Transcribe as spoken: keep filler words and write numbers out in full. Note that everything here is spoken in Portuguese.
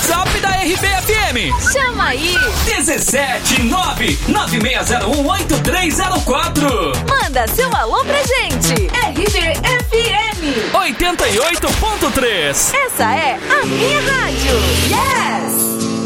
WhatsApp da R B F M. Chama aí. dezessete nove nove seis zero um oito três zero quatro. Manda seu alô pra gente. R B F M oitenta e oito ponto três. Essa é a minha rádio. Yes!